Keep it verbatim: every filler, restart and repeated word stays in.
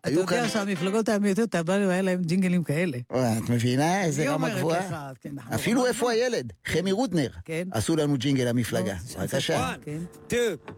אתה יודע שהמפלגות האמיתיות, אתה בא והיה להם ג'ינגלים כאלה. את מבינה? איזה רמה גבוהה. אפילו איפה הילד? חמי רודנר. עשו לנו ג'ינגל המפלגה. בבקשה.